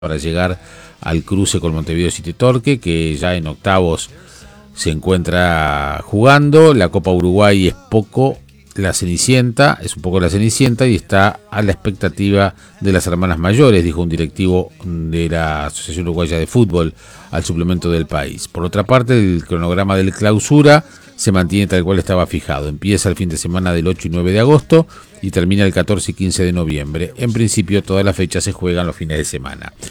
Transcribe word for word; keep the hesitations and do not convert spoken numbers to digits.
para llegar al cruce con Montevideo City Torque, que ya en octavos se encuentra jugando. La Copa Uruguay es poco la Cenicienta, es un poco la Cenicienta y está a la expectativa de las hermanas mayores, dijo un directivo de la Asociación Uruguaya de Fútbol al suplemento del País. Por otra parte, el cronograma del clausura se mantiene tal cual estaba fijado. Empieza el fin de semana del ocho y nueve de agosto y termina el catorce y quince de noviembre. En principio, todas las fechas se juegan los fines de semana.